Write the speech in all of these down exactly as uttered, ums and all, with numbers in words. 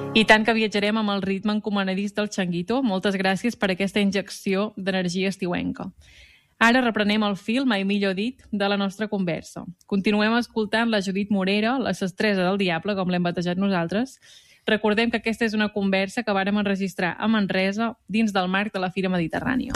I tant que viatjarem amb el ritme encomanadís del Changuito. Moltes gràcies per aquesta injecció d'energia estiuenca. Ara reprenem el fil, mai millor dit, de la nostra conversa. Continuem escoltant la Judit Morera, la sestresa del diable, com l'hem batejat nosaltres. Recordem que aquesta és una conversa que vàrem enregistrar a Manresa dins del marc de la Fira Mediterrània.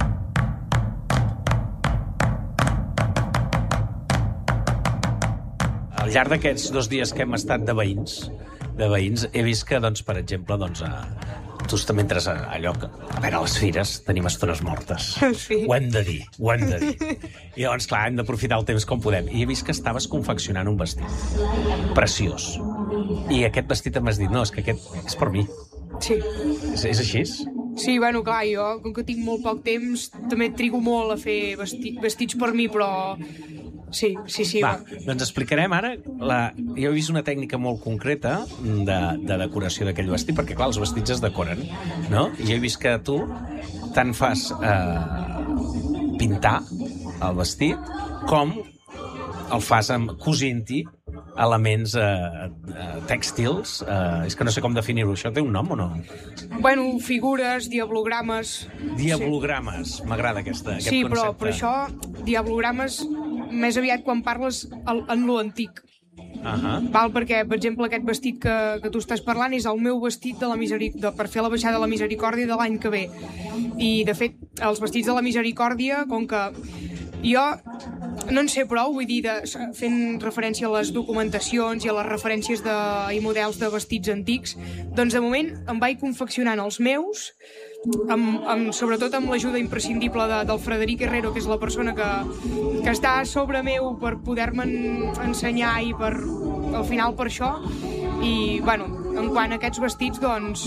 Al llarg d'aquests dos dies que hem estat de veïns, de veïns, he vist que, doncs, per exemple, doncs, a... tu també entres a allò que... A veure, a les fires tenim estones mortes. Sí. Ho hem de dir, ho hem de dir. I llavors, clar, hem d'aprofitar el temps com podem. I he vist que estaves confeccionant un vestit preciós. I aquest vestit em has dit, no, és que aquest és per mi. Sí. És, és així? Sí, bueno, clar, jo, com que tinc molt poc temps, també trigo molt a fer vesti vestits per mi, però... Sí, sí, sí. Va, va. doncs explicarem ara... La... Jo he vist una tècnica molt concreta de, de decoració d'aquell vestit, perquè, clar, els vestits es decoren, no? I he vist que tu tant fas eh, pintar el vestit com el fas amb cosint-hi elements eh, tèxtils. Eh, és que no sé com definir-ho. Això té un nom o no? Bueno, figures, diablogrames... Diablogrames. Sí. M'agrada aquesta, aquest sí, concepte. Sí, però per això, diablogrames més aviat quan parles en lo antic. Uh -huh. Val? Perquè, per exemple, aquest vestit que, que tu estàs parlant és el meu vestit de la miseric... de, per fer la baixada de la misericòrdia de l'any que ve. I, de fet, els vestits de la misericòrdia, com que jo no en sé prou, vull dir, de, fent referència a les documentacions i a les referències de, i models de vestits antics, doncs de moment em vaig confeccionant els meus, amb, amb, sobretot amb l'ajuda imprescindible de, del Frederic Herrero, que és la persona que, que està a sobre meu per poder-me'n ensenyar i per, al final per això. I, bueno, en quant a aquests vestits, doncs,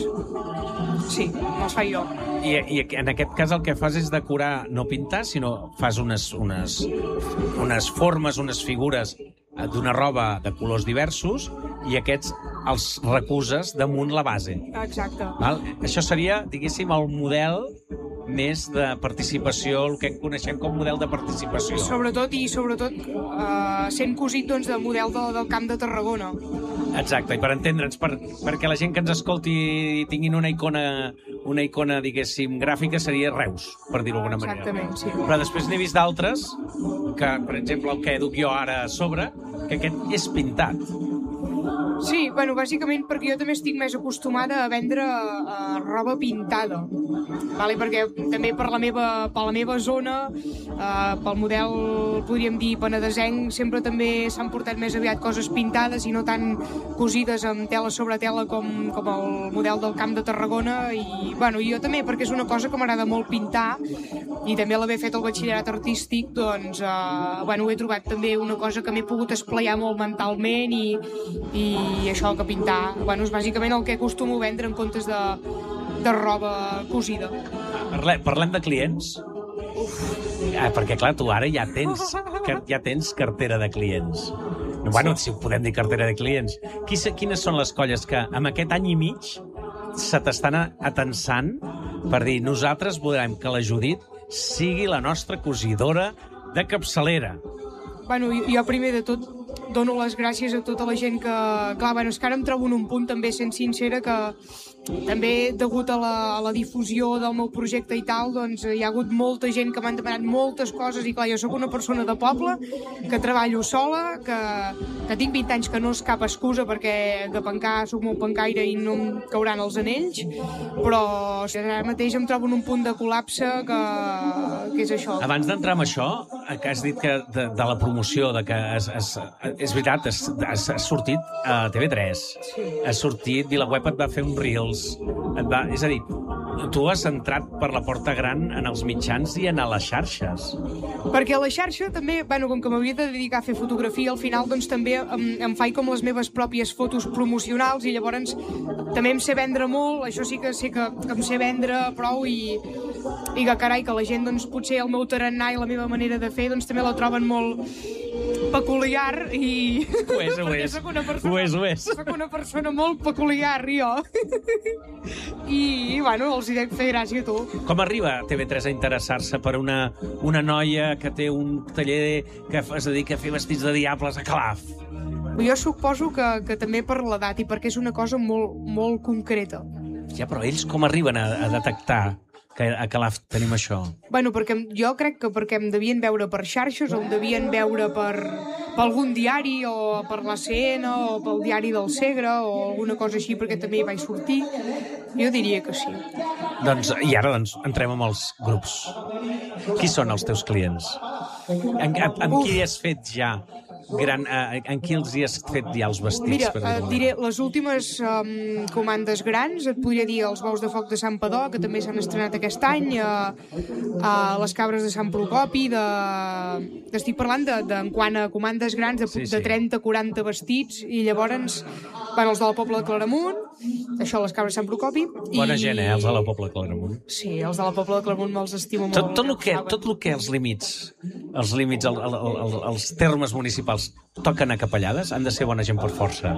sí, me'ls faig jo. I, I en aquest cas el que fas és decorar, no pintar, sinó fas unes, unes, unes formes, unes figures d'una roba de colors diversos i aquests els recuses damunt la base. Exacte. Val? Això seria, diguéssim, el model més de participació, el que coneixem com model de participació. Sobretot, i sobretot uh, sent cosit doncs, de model de, del Camp de Tarragona. Exacte, i per entendre'ns, per, perquè la gent que ens escolti tinguin una icona, una icona, diguéssim, gràfica, seria Reus, per dir-ho d'alguna manera. Exactament, sí. Però després n'he vist d'altres, que, per exemple, el que duc jo ara a sobre, que aquest és pintat. Sí, bueno, bàsicament perquè jo també estic més acostumada a vendre uh, roba pintada, vale? Perquè també per la meva, per la meva zona, uh, pel model, podríem dir, penedesenc, sempre també s'han portat més aviat coses pintades i no tan cosides amb tela sobre tela com, com el model del Camp de Tarragona. I, bueno, jo també, perquè és una cosa que m'agrada molt pintar, i també l'haver fet el batxillerat artístic, doncs, uh, bueno, he trobat també una cosa que m'he pogut esplayar molt mentalment i, i i això que pintar, bueno, és bàsicament el que acostumo a vendre en comptes de, de roba cosida. Parlem, parlem de clients? Ah, perquè, clar, tu ara ja tens, ja tens cartera de clients. Bueno, si podem dir cartera de clients. Quines són les colles que amb aquest any i mig se t'estan atensant per dir nosaltres volem que la Judit sigui la nostra cosidora de capçalera? Bueno, jo primer de tot dono les gràcies a tota la gent que... Clar, bueno, és que ara em trobo en un punt també, sent sincera, que també degut a la, a la difusió del meu projecte i tal, doncs hi ha hagut molta gent que m'han demanat moltes coses i clar, jo sóc una persona de poble, que treballo sola, que, que tinc vint anys, que no és cap excusa perquè de pencar sóc molt pencaire i no em cauran els anells, però ara mateix em trobo en un punt de col·lapse que, que és això. Abans d'entrar en això, que has dit que de, de la promoció, de que es, es, és veritat, has, has, has sortit a T V tres, sí. Has sortit, VilaWeb et va fer un Reels, et va, és a dir, tu has entrat per la porta gran en els mitjans i en a les xarxes. Perquè a la xarxa també, bueno, com que m'havia de dedicar a fer fotografia, al final doncs també em, em faig com les meves pròpies fotos promocionals i llavors també em sé vendre molt, això sí que sé que em sé vendre prou i, i que carai, que la gent doncs potser el meu tarannà i la meva manera de fer doncs també la troben molt peculiar i... Ho és, ho és. Soc una persona, ho és, ho és. Soc una persona molt peculiar, jo. I, bueno, els hi dec fer gràcia a tu. Com arriba T V tres a interessar-se per una, una noia que té un taller que es dedica a fer vestits de diables a Calaf? Jo suposo que, que també per l'edat i perquè és una cosa molt, molt concreta. Ja, però ells com arriben a, a detectar que a Calaf tenim això? Bueno, perquè jo crec que perquè em devien veure per xarxes o em devien veure per, per algun diari o per la C N o pel diari del Segre o alguna cosa així, perquè també hi vaig sortir. Jo diria que sí. Doncs, i ara doncs, entrem amb els grups. Qui són els teus clients? En, amb, amb qui has fet ja? Gran, eh, en qui els hi has fet ja els vestits? Mira, per et diré, les últimes um, comandes grans, et podria dir els bous de foc de Sant Padó, que també s'han estrenat aquest any, uh, uh, les cabres de Sant Procopi, de... estic parlant de, de, en quant a comandes grans, de, sí, sí. de trenta a quaranta vestits, i llavors, bueno, els de la Pobla de Claramunt, això, les cabres de Sant Procopi... Bona i... gent, eh, els de la Pobla de Claramunt. Sí, els de la Pobla de Claramunt me'ls estimo molt. Tot, tot, el que, tot el que els límits, els límits, el, el, el, els termes municipals toquen a capellades, han de ser bona gent per força.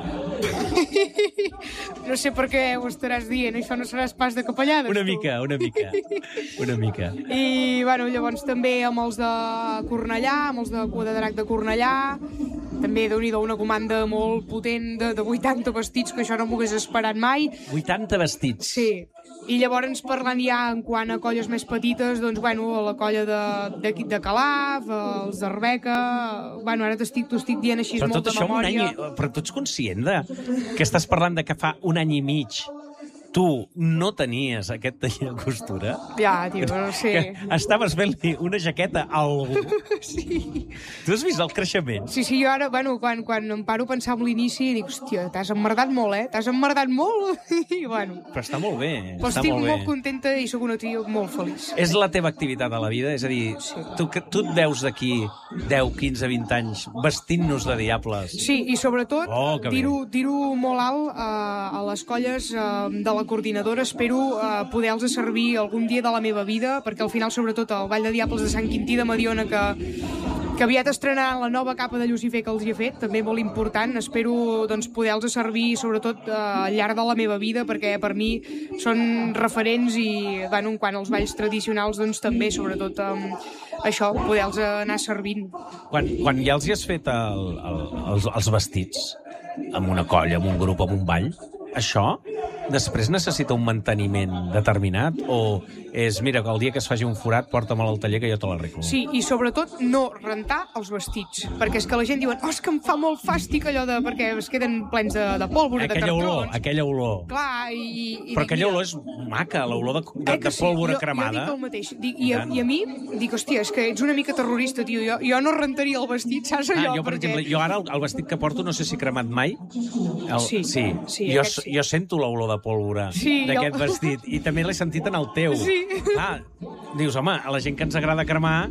No sé per què ho estaràs dient, això no seràs pas de capellades, Una tu. mica, una mica, una mica. I, bueno, llavors també amb els de Cornellà, amb els de Cua de Drac de Cornellà, també, déu-n'hi-do, una comanda molt potent de, de vuitanta vestits, que això no m'ho hagués esperat mai. vuitanta vestits? Sí. I llavors, parlant ja en quant a colles més petites, doncs, bueno, la colla de, de, de Calaf, els d'Arbeca... Bueno, ara t'estic, t'ho estic dient així, Però tot molta això en un memòria. any... Però tu ets conscient de que estàs parlant de que fa un any i mig tu no tenies aquest taller de costura? Ja, tio, no sé. Que estaves fent-li una jaqueta a algú? Sí. Tu has vist el creixement? Sí, sí, jo ara, bueno, quan, quan em paro a pensar en l'inici, dic, hòstia, t'has emmerdat molt, eh? T'has emmerdat molt! I, bueno... Però està molt bé, Però està estic molt molt, bé. contenta i sóc una tio molt feliç. És la teva activitat a la vida? És a dir, Sí. tu, que- tu et veus d'aquí deu, quinze, vint anys vestint-nos de diables? Sí, i sobretot Oh, que bé. dir-ho dir-ho molt alt uh, a les colles uh, de la coordinadora. Espero uh, poder-los servir algun dia de la meva vida, perquè al final, sobretot, el Ball de Diables de Sant Quintí de Mediona, que, que aviat estrenaran la nova capa de Llucifer que els hi he fet, també molt important. Espero doncs, poder-los servir, sobretot, uh, al llarg de la meva vida, perquè per mi són referents i, bueno, en quant als balls tradicionals, doncs també, sobretot, um, això, poder-los anar servint. Quan, quan ja els hi has fet el, el, els, els vestits, amb una colla, amb un grup, amb un ball, això després necessita un manteniment determinat o és, mira, que el dia que es faci un forat porta'm al taller que jo te l'arreglo? Sí, i sobretot no rentar els vestits, perquè és que la gent diuen, oh, és que em fa molt fàstic allò de... perquè es queden plens de, de pólvora, de Aquella cartrons. olor, aquella olor. Clar, i... i Però dic, aquella mira, olor és maca, l'olor de, de, eh que de sí? pólvora jo, cremada. Jo dic el mateix. Dic, i, a, tant. I a mi, dic, hòstia, és que ets una mica terrorista, tio. Jo, jo no rentaria el vestit, saps allò? Ah, jo, per perquè... exemple, jo ara el, el vestit que porto no sé si he cremat mai. El, Sí, sí. sí, jo, aquest sí. jo sento l'olor de pólvora Sí, d'aquest jo- vestit i també l'he sentit en el teu. Sí. Ah, dius, home, a la gent que ens agrada cremar,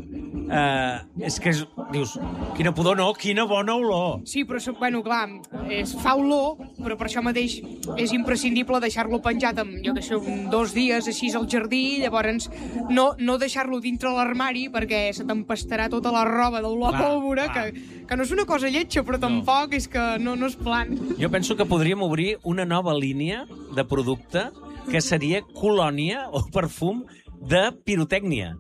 eh, és que és, dius, quina pudor, no, quina bona olor. Sí, però, so- bueno, clar, és, fa olor, però per això mateix és imprescindible deixar-lo penjat amb, jo que sé, un, dos dies així al jardí, llavors no, no deixar-lo dintre l'armari perquè se t'empastarà tota la roba d'olor a Clar, pólvora, clar. que, que no és una cosa lletja, però tampoc és que no, no és plan. Jo penso que podríem obrir una nova línia de producte que seria colònia o perfum de pirotècnia.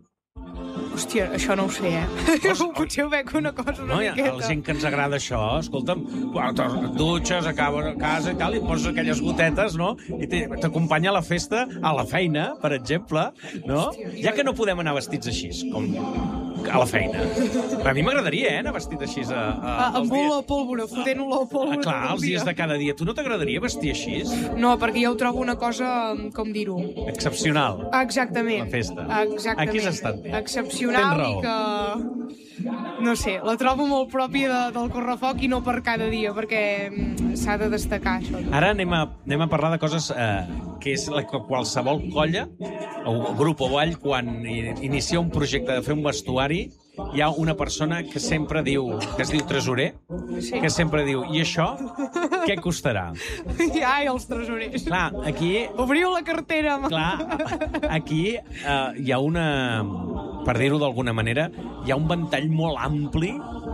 Hòstia, això no ho sé, eh? Potser ho veig una cosa una No, hi ha miqueta. la gent que ens agrada això, escolta'm, quan te dutxes, acabes a casa i tal, i poses aquelles gotetes, no? I te- t'acompanya a la festa, a la feina, per exemple, no? Ja que no podem anar vestits així, com a la feina. A mi m'agradaria, eh, anar vestit així a, a, Ah, els amb dies... olor a pólvora, fotent olor a Ah, pólvora. clar, tot el els dies dia. de cada dia. Tu no t'agradaria vestir així? No, perquè jo ho trobo una cosa, com dir-ho... Excepcional. Exactament. La festa. Exactament. Aquí has estat bé. Excepcional Tens i raó. que... No sé, la trobo molt pròpia de, del correfoc i no per cada dia, perquè mm, s'ha de destacar això. Ara anem a, anem a parlar de coses eh, que és la que qualsevol colla o grup o ball, quan i- inicia un projecte de fer un vestuari, hi ha una persona que sempre diu, que es diu tresorer, Sí. que sempre diu, i això què costarà? Ai, els tresorers. Clar, aquí, Obriu la cartera. home. clar, aquí eh, hi ha una, per dir-ho d'alguna manera, hi ha un ventall molt ampli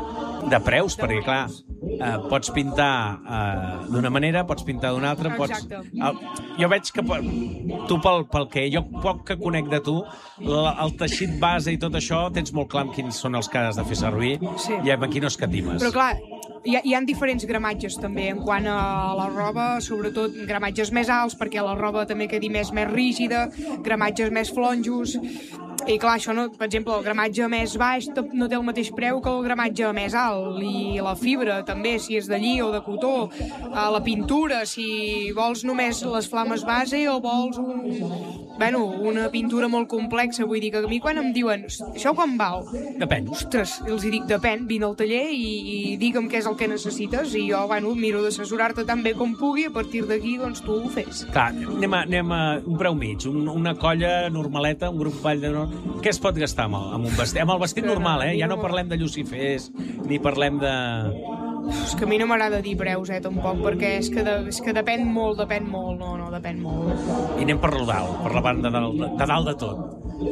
de preus, perquè, clar, eh, pots pintar eh, d'una manera, pots pintar d'una altra, pots... Exacte. Eh, jo veig que per, tu, pel, pel que jo poc que conec de tu, la, el teixit base i tot això, tens molt clar amb quins són els que has de fer servir Sí. i amb qui no escatimes. Però clar, hi ha, hi ha diferents gramatges també en quant a la roba, sobretot gramatges més alts perquè la roba també quedi més més rígida, gramatges més flonjos, i clar, això no, per exemple, el gramatge més baix no té el mateix preu que el gramatge més alt, i la fibra també, si és de lli o de cotó, la pintura, si vols només les flames base o vols un, bueno, una pintura molt complexa, vull dir que a mi quan em diuen això quan val? Depèn. Ostres, els hi dic, depèn, vine al taller i, i digue'm què és el que necessites i jo, bueno, miro d'assessorar-te tan bé com pugui, a partir d'aquí, doncs tu ho fes. Clar, anem a, anem a un preu mig, un, una colla normaleta, un grup ball de... Què es pot gastar amb el, amb un vestit? Amb el vestit normal, eh? Ja no parlem de lucifers, ni parlem de... És que a mi no m'agrada dir preus, eh, tampoc, perquè és que, de, és que depèn molt, depèn molt, no, no, depèn molt. I anem per lo dalt, per la banda de, de dalt de tot.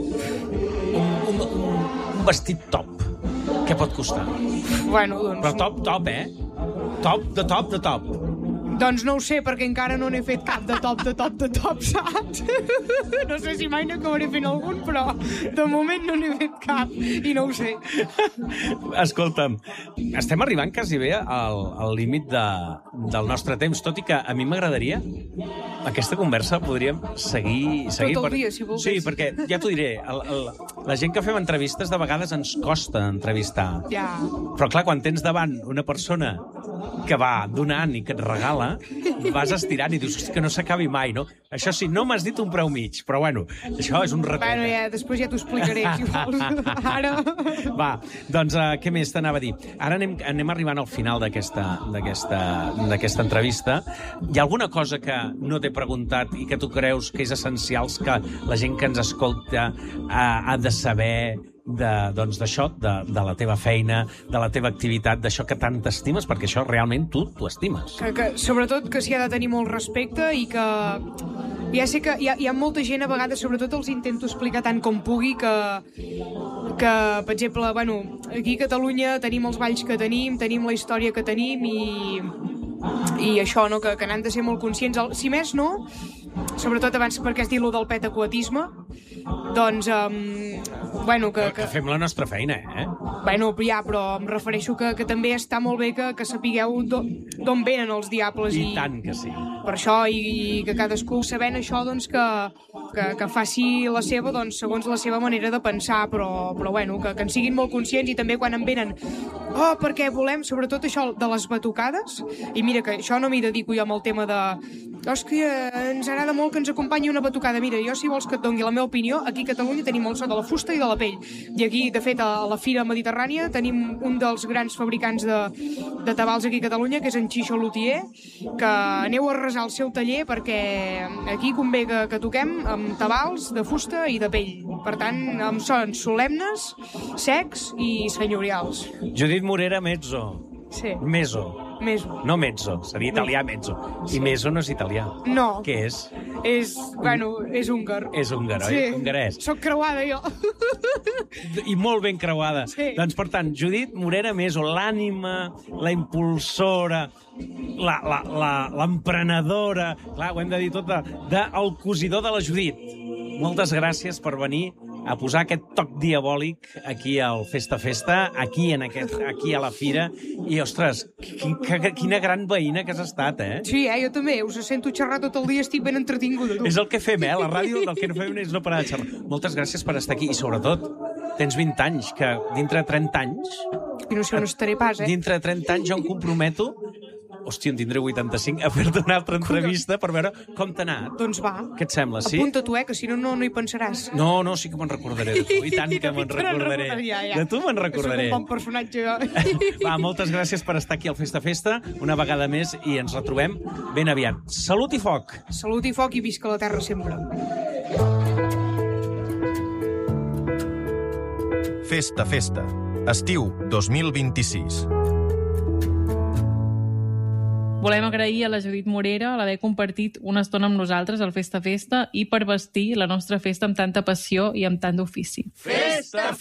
Un, un, un, un vestit top, què pot costar? Bueno, doncs... Però top, top, eh? Top, de top, de top. Doncs no ho sé, perquè encara no n'he fet cap de top, de top, de top, saps? No sé si mai n'acabaré fent algun, però de moment no n'he fet cap i no ho sé. Escolta'm, estem arribant quasi bé al, al límit de, del nostre temps, tot i que a mi m'agradaria aquesta conversa podríem seguir... seguir Tot el per... dia, si volgués. Sí, perquè ja t'ho diré, el, el, la gent que fem entrevistes de vegades ens costa entrevistar. Ja. Però clar, quan tens davant una persona que va donant i que et regala, vas estirant i dius que no s'acabi mai, no? Això sí, no m'has dit un preu mig, però bueno, això és un retret. Bueno, ja, després ja t'ho explicaré, si vols. Ara... Va, doncs uh, què més t'anava a dir? Ara anem, anem arribant al final d'aquesta d'aquesta d'aquesta entrevista. Hi ha alguna cosa que no t'he preguntat i que tu creus que és essencial que la gent que ens escolta uh, ha de saber de, doncs, d'això, de, de la teva feina, de la teva activitat, d'això que tant t'estimes, perquè això realment tu t'ho estimes. Que, que, sobretot que s'hi ha de tenir molt respecte i que... Ja sé que hi ha, hi ha molta gent, a vegades, sobretot els intento explicar tant com pugui, que, que per exemple, bueno, aquí a Catalunya tenim els balls que tenim, tenim la història que tenim i, i això, no?, que, que n'han de ser molt conscients. El, si més no, sobretot abans perquè has dit lo del petaquatisme, doncs, um, bueno, que, que... que fem la nostra feina, eh? Bueno, ja, però em refereixo que, que també està molt bé que, que sapigueu d'on venen els diables. I, I tant que sí. Per això, i, i que cadascú sabent això, doncs, que, que, que faci la seva, doncs, segons la seva manera de pensar, però, però bueno, que, que en siguin molt conscients i també quan en venen, oh, perquè volem, sobretot això de les batucades, i mira que això no m'hi dedico jo amb el tema de, oh, és que ens agrada molt que ens acompanyi una batucada. Mira, jo si vols que et doni la meva opinió, aquí a Catalunya tenim el so de la fusta i de la pell. I aquí, de fet, a la Fira Mediterrània tenim un dels grans fabricants de, de tabals aquí a Catalunya, que és en Xixo Lutier, que aneu a resar el seu taller perquè aquí convé que, que toquem amb tabals de fusta i de pell. Per tant, amb sons solemnes, secs i senyorials. Judit Morera, mezzo. Sí. Meso. Meso. No mezzo, seria italià mezzo. I meso no és italià. No. Què és? És, bueno, és húngar. És húngar, oi? Sí. Hongarès. Soc creuada, jo. I molt ben creuada. Sí. Doncs, per tant, Judit Morera Meso, l'ànima, la impulsora, la, la, la, l'emprenedora, clar, ho hem de dir tot, de, de el cosidor de la Judit. Moltes gràcies per venir a posar aquest toc diabòlic aquí al Festa Festa, aquí, en aquest, aquí a la fira. I, ostres, quin, que, quina gran veïna que has estat, eh? Sí, eh, jo també. Us sento xerrar tot el dia, estic ben entretinguda. Tu. És el que fem, eh? A la ràdio el que no fem és no parar de xerrar. Moltes gràcies per estar aquí. I, sobretot, tens vint anys, que dintre de trenta anys... I no sé on estaré pas, eh? Dintre de trenta anys jo em comprometo... Hòstia, en tindré vuitanta-cinc, a fer-te una altra entrevista per veure com t'ha anat. Doncs va. Què et sembla, sí? Apunta-t'ho, eh, que si no, no, no hi pensaràs. No, no, sí que me'n recordaré de tu. I tant que me'n recordaré. Ja, ja. De tu me'n recordaré. Soc un bon personatge, jo. Va, moltes gràcies per estar aquí al Festa Festa, una vegada més, i ens retrobem ben aviat. Salut i foc! Salut i foc i visca la terra sempre. Festa Festa. Estiu dos mil vint-i-sis. Volem agrair a la Judit Morera l'haver compartit una estona amb nosaltres al Festa Festa i per vestir la nostra festa amb tanta passió i amb tant d'ofici. Festa